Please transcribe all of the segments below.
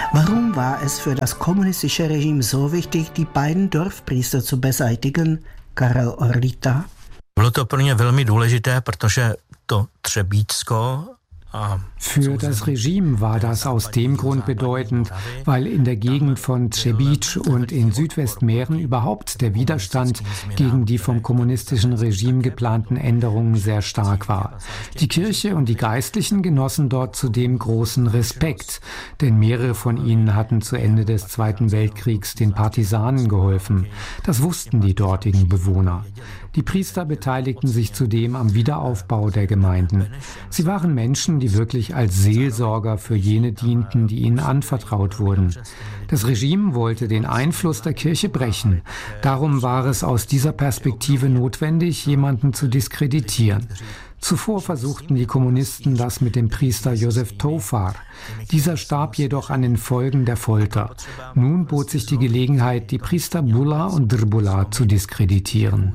Warum war es für das kommunistische Regime so wichtig, die beiden Dorfpriester zu beseitigen? Karel Orlita. Bylo to pro ně velmi důležité, protože to Třebíčsko. Für das Regime war das aus dem Grund bedeutend, weil in der Gegend von Třebíč und in Südwestmähren überhaupt der Widerstand gegen die vom kommunistischen Regime geplanten Änderungen sehr stark war. Die Kirche und die Geistlichen genossen dort zudem großen Respekt, denn mehrere von ihnen hatten zu Ende des Zweiten Weltkriegs den Partisanen geholfen. Das wussten die dortigen Bewohner. Die Priester beteiligten sich zudem am Wiederaufbau der Gemeinden. Sie waren Menschen, die wirklich als Seelsorger für jene dienten, die ihnen anvertraut wurden. Das Regime wollte den Einfluss der Kirche brechen. Darum war es aus dieser Perspektive notwendig, jemanden zu diskreditieren. Zuvor versuchten die Kommunisten das mit dem Priester Josef Toufar. Dieser starb jedoch an den Folgen der Folter. Nun bot sich die Gelegenheit, die Priester Bula und Drbula zu diskreditieren.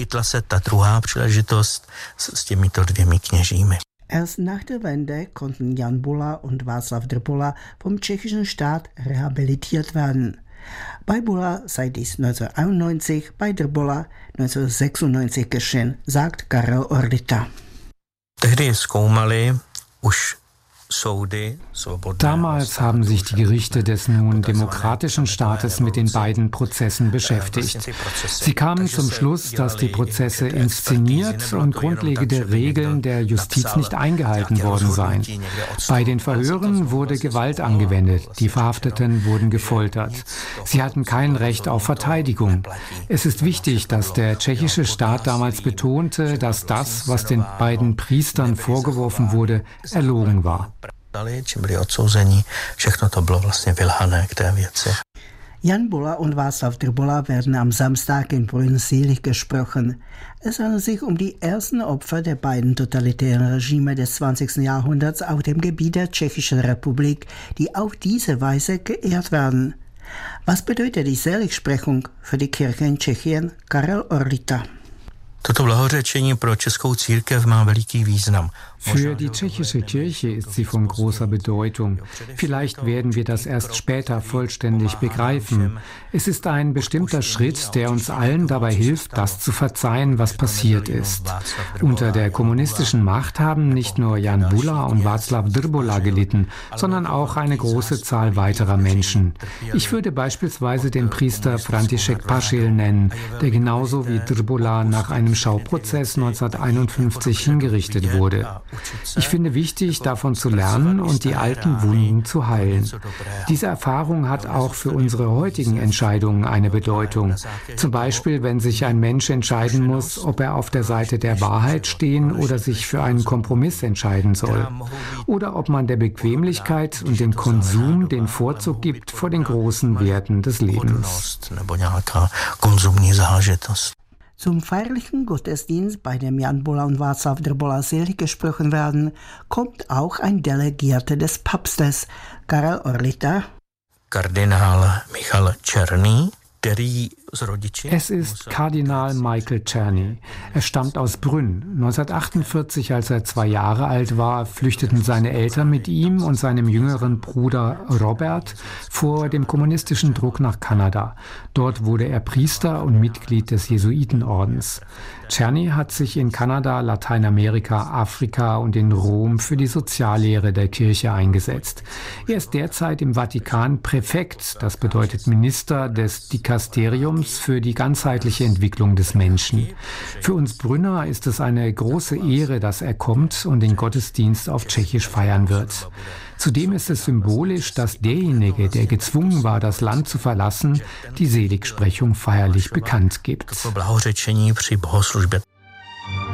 Erst nach der Wende konnten Jan Bula und Václav Drbula vom tschechischen Staat rehabilitiert werden. Bei Bula sei dies 1991, bei Drbula 1996 geschehen, sagt Karel Orlita. Tehdy zkoumali už Damals haben sich die Gerichte des nun demokratischen Staates mit den beiden Prozessen beschäftigt. Sie kamen zum Schluss, dass die Prozesse inszeniert und grundlegende Regeln der Justiz nicht eingehalten worden seien. Bei den Verhören wurde Gewalt angewendet, die Verhafteten wurden gefoltert. Sie hatten kein Recht auf Verteidigung. Es ist wichtig, dass der tschechische Staat damals betonte, dass das, was den beiden Priestern vorgeworfen wurde, erlogen war. Jan Bula und Václav Drbula werden am Samstag in Brünn selig gesprochen. Es handelt sich um die ersten Opfer der beiden totalitären Regime des 20. Jahrhunderts auf dem Gebiet der Tschechischen Republik, die auf diese Weise geehrt werden. Was bedeutet die Seligsprechung für die Kirche in Tschechien? Karel Orlita. Toto blahořečení pro českou církev má veliký význam. Für die tschechische Kirche ist sie von großer Bedeutung. Vielleicht werden wir das erst später vollständig begreifen. Es ist ein bestimmter Schritt, der uns allen dabei hilft, das zu verzeihen, was passiert ist. Unter der kommunistischen Macht haben nicht nur Jan Bula und Václav Drbula gelitten, sondern auch eine große Zahl weiterer Menschen. Ich würde beispielsweise den Priester František Pašil nennen, der genauso wie Drbula nach einem Schauprozess 1951 hingerichtet wurde. Ich finde wichtig, davon zu lernen und die alten Wunden zu heilen. Diese Erfahrung hat auch für unsere heutigen Entscheidungen eine Bedeutung. Zum Beispiel, wenn sich ein Mensch entscheiden muss, ob er auf der Seite der Wahrheit stehen oder sich für einen Kompromiss entscheiden soll. Oder ob man der Bequemlichkeit und dem Konsum den Vorzug gibt vor den großen Werten des Lebens. Zum feierlichen Gottesdienst, bei dem Jan Bula und Václav Drbula selig gesprochen werden, kommt auch ein Delegierter des Papstes, Karel Orlita. Kardinál Michal Černý, který Es ist Kardinal Michael Czerny. Er stammt aus Brünn. 1948, als er 2 Jahre alt war, flüchteten seine Eltern mit ihm und seinem jüngeren Bruder Robert vor dem kommunistischen Druck nach Kanada. Dort wurde er Priester und Mitglied des Jesuitenordens. Czerny hat sich in Kanada, Lateinamerika, Afrika und in Rom für die Soziallehre der Kirche eingesetzt. Er ist derzeit im Vatikan Präfekt, das bedeutet Minister des Dikasteriums für die ganzheitliche Entwicklung des Menschen. Für uns Brünner ist es eine große Ehre, dass er kommt und den Gottesdienst auf Tschechisch feiern wird. Zudem ist es symbolisch, dass derjenige, der gezwungen war, das Land zu verlassen, die Seligsprechung feierlich bekannt gibt.